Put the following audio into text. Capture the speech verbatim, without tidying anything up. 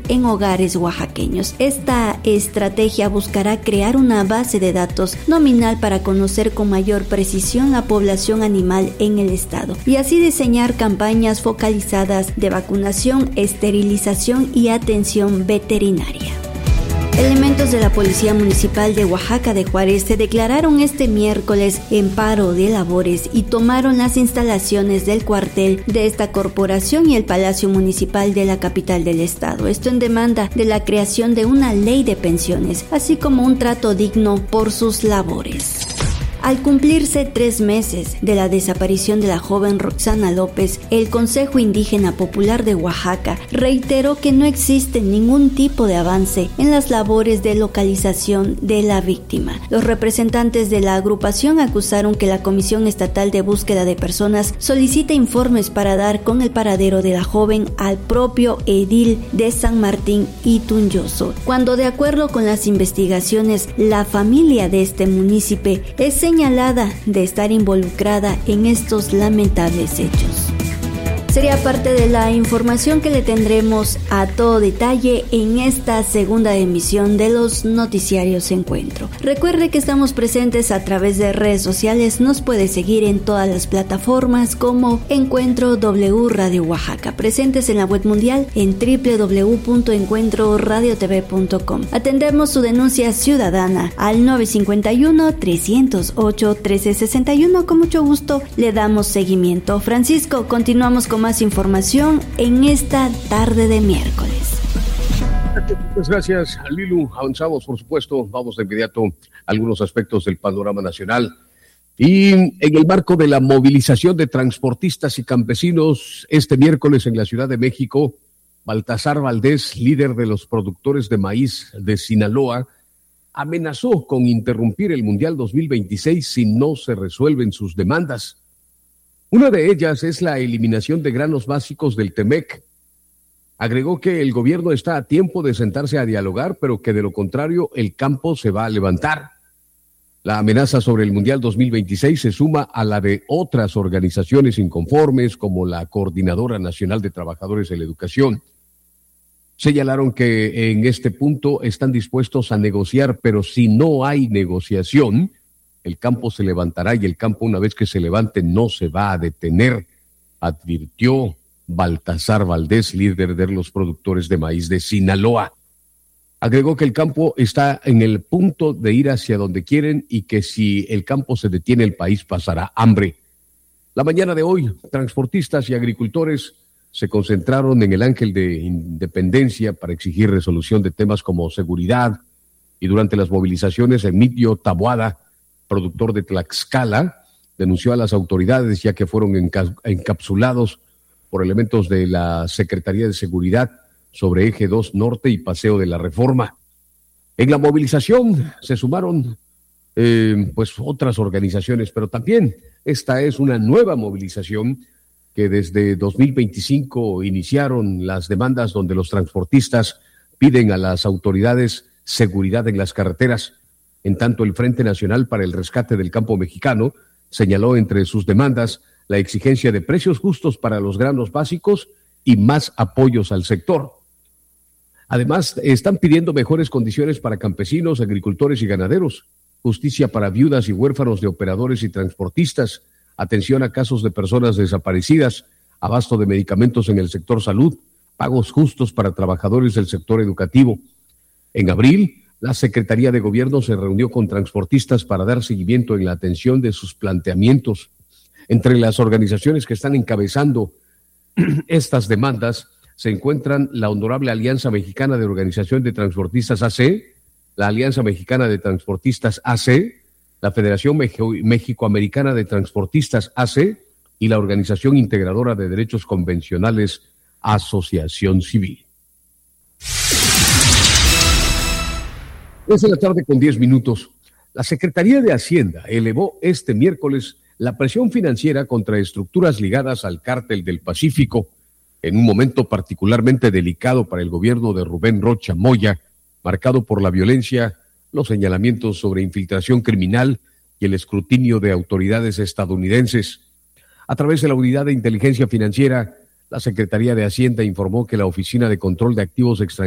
en hogares oaxaqueños. Esta estrategia buscará crear una base de datos nominal para conocer con mayor precisión la población animal en el estado y así diseñar campañas focalizadas de vacunación, esterilización y atención veterinaria. Elementos de la Policía Municipal de Oaxaca de Juárez se declararon este miércoles en paro de labores y tomaron las instalaciones del cuartel de esta corporación y el Palacio Municipal de la capital del estado. Esto en demanda de la creación de una ley de pensiones, así como un trato digno por sus labores. Al cumplirse tres meses de la desaparición de la joven Roxana López, el Consejo Indígena Popular de Oaxaca reiteró que no existe ningún tipo de avance en las labores de localización de la víctima. Los representantes de la agrupación acusaron que la Comisión Estatal de Búsqueda de Personas solicita informes para dar con el paradero de la joven al propio edil de San Martín y Tunyoso, cuando de acuerdo con las investigaciones, la familia de este municipio es señalada de estar involucrada en estos lamentables hechos. Sería parte de la información que le tendremos a todo detalle en esta segunda emisión de los noticiarios Encuentro. Recuerde que estamos presentes a través de redes sociales, nos puede seguir en todas las plataformas como Encuentro W Radio Oaxaca, presentes en la web mundial en doble u doble u doble u punto encuentro radio t v punto com. Atendemos su denuncia ciudadana al nueve cinco uno, tres cero ocho, uno tres seis uno. Con mucho gusto le damos seguimiento. Francisco, continuamos con más información en esta tarde de miércoles. Muchas gracias, Lilu. Avanzamos, por supuesto. Vamos de inmediato a algunos aspectos del panorama nacional. Y en el marco de la movilización de transportistas y campesinos este miércoles en la Ciudad de México, Baltasar Valdés, líder de los productores de maíz de Sinaloa, amenazó con interrumpir el Mundial dos mil veintiséis si no se resuelven sus demandas. Una de ellas es la eliminación de granos básicos del Temec. Agregó que el gobierno está a tiempo de sentarse a dialogar, pero que de lo contrario el campo se va a levantar. La amenaza sobre el Mundial dos mil veintiséis se suma a la de otras organizaciones inconformes como la Coordinadora Nacional de Trabajadores de la Educación. Señalaron que en este punto están dispuestos a negociar, pero si no hay negociación, el campo se levantará y el campo, una vez que se levante, no se va a detener, advirtió Baltasar Valdés, líder de los productores de maíz de Sinaloa. Agregó que el campo está en el punto de ir hacia donde quieren y que si el campo se detiene, el país pasará hambre. La mañana de hoy, transportistas y agricultores se concentraron en el Ángel de Independencia para exigir resolución de temas como seguridad, y durante las movilizaciones, Emilio Taboada, productor de Tlaxcala, denunció a las autoridades ya que fueron enca- encapsulados por elementos de la Secretaría de Seguridad sobre Eje dos Norte y Paseo de la Reforma. En la movilización se sumaron eh, pues otras organizaciones, pero también esta es una nueva movilización que desde dos mil veinticinco iniciaron las demandas donde los transportistas piden a las autoridades seguridad en las carreteras. En tanto, el Frente Nacional para el Rescate del Campo Mexicano señaló entre sus demandas la exigencia de precios justos para los granos básicos y más apoyos al sector. Además, están pidiendo mejores condiciones para campesinos, agricultores y ganaderos, justicia para viudas y huérfanos de operadores y transportistas, atención a casos de personas desaparecidas, abasto de medicamentos en el sector salud, pagos justos para trabajadores del sector educativo. En abril, la Secretaría de Gobierno se reunió con transportistas para dar seguimiento en la atención de sus planteamientos. Entre las organizaciones que están encabezando estas demandas se encuentran la Honorable Alianza Mexicana de Organización de Transportistas A C, la Alianza Mexicana de Transportistas A C, la Federación México-Americana de Transportistas A C y la Organización Integradora de Derechos Convencionales Asociación Civil. Es de la tarde con diez minutos. La Secretaría de Hacienda elevó este miércoles la presión financiera contra estructuras ligadas al Cártel del Pacífico, en un momento particularmente delicado para el gobierno de Rubén Rocha Moya, marcado por la violencia, los señalamientos sobre infiltración criminal y el escrutinio de autoridades estadounidenses. A través de la Unidad de Inteligencia Financiera, la Secretaría de Hacienda informó que la Oficina de Control de Activos Extranjeros